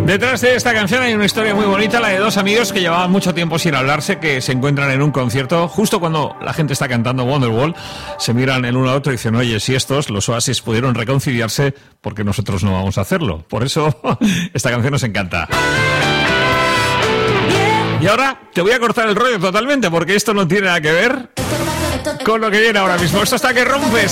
Detrás de esta canción hay una historia muy bonita, la de dos amigos que llevaban mucho tiempo sin hablarse, que se encuentran en un concierto, justo cuando la gente está cantando Wonderwall, se miran el uno al otro y dicen, oye, si estos, los Oasis, pudieron reconciliarse, ¿por qué nosotros no vamos a hacerlo? Por eso, esta canción nos encanta. Y ahora te voy a cortar el rollo totalmente, porque esto no tiene nada que ver con lo que viene ahora mismo. Esto está que rompes.